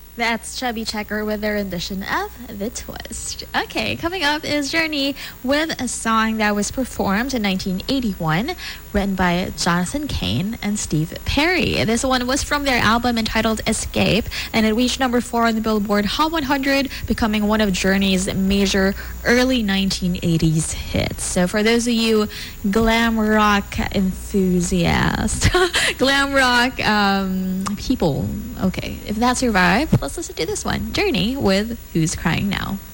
That's Chubby Checker with their rendition of The Twist. Okay, coming up is Journey with a song that was performed in 1981, written by Jonathan Cain and Steve Perry. This one was from their album entitled Escape, and it reached number 4 on the Billboard Hot 100, becoming one of Journey's major early 1980s hits. So for those of you glam rock enthusiasts, glam rock people, okay, if that's your vibe, let's listen to this one, Journey with Who's Crying Now.